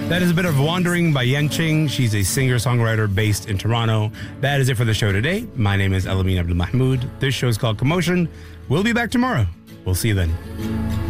That is a bit of Wandering by Yang Ching. She's a singer-songwriter based in Toronto. That is it for the show today. My name is Elamin Abdul Mahmoud. This show is called Commotion. We'll be back tomorrow. We'll see you then.